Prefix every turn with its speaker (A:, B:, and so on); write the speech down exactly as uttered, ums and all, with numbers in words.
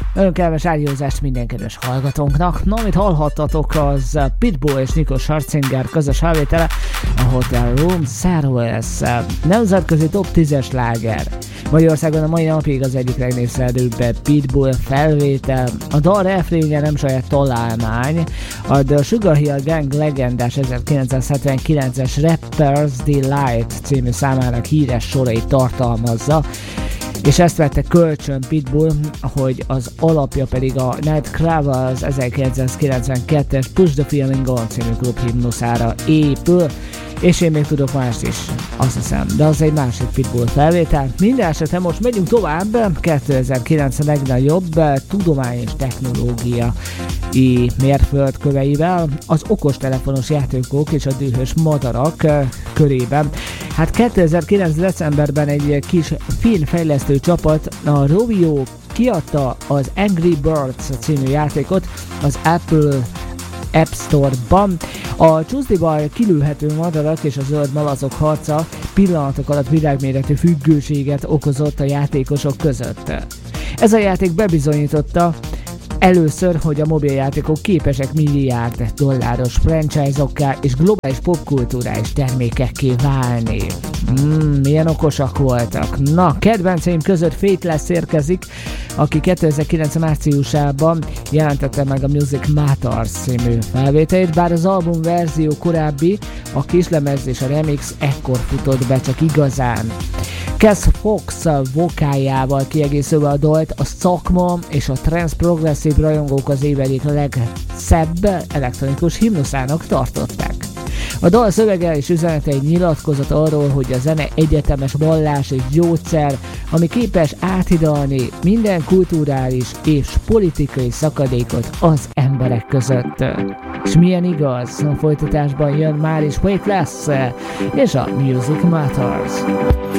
A: Nagyon kellemes rádiózást minden kedves hallgatónknak. Na, amit hallhattatok, az Pitbull és Nico Scherzinger közös felvétele, a Hotel Room Service, nemzetközi top tízes sláger. Magyarországon a mai napig az egyik legnépszerűbb Pitbull felvétel. A dal refrénje nem saját találmány, a The Sugar Hill Gang legendás ezerkilencszázhetvenkilences Rapper's Delight című számának híres sorait tartalmazza, és ezt vette kölcsön Pitbull, hogy az alapja pedig a Nightcrawler az ezerkilencszázkilencvenkettes Push the Feeling On című klubhimnuszára épül, és én még tudok mást is, azt hiszem, de az egy másik Pitbull felvétel. Minden esetre most megyünk tovább, kétezer-kilenc a legnagyobb tudomány és technológia mérföldköveivel, az okostelefonos játékok és a dühös madarak körében. Hát kétezer-kilenc decemberben egy kis finn fejlesztő csapat, a Rovio kiadta az Angry Birds című játékot az Apple App Store-ban. A csúszdival kilőhető madarak és a zöld malacok harca pillanatok alatt világméretű függőséget okozott a játékosok között. Ez a játék bebizonyította először, hogy a mobiljátékok képesek milliárd dolláros franchise-okká és globális popkulturális termékekké válni. Mm, milyen okosak voltak. Na, kedvenceim között Faithless érkezik, aki kétezer-kilenc márciusában jelentette meg a Music Matters című felvételét, bár az album verzió korábbi, a kislemez és a remix ekkor futott be csak igazán. Cass Fox vokáljával kiegészülve a dalt a szakma és a trance progresszív rajongók az év egyik legszebb elektronikus himnuszának tartották. A dal szövege és üzenete egy nyilatkozat arról, hogy a zene egyetemes vallás és gyógyszer, ami képes áthidalni minden kulturális és politikai szakadékot az emberek között. És milyen igaz, a folytatásban jön már is Faithless és a Music Matters.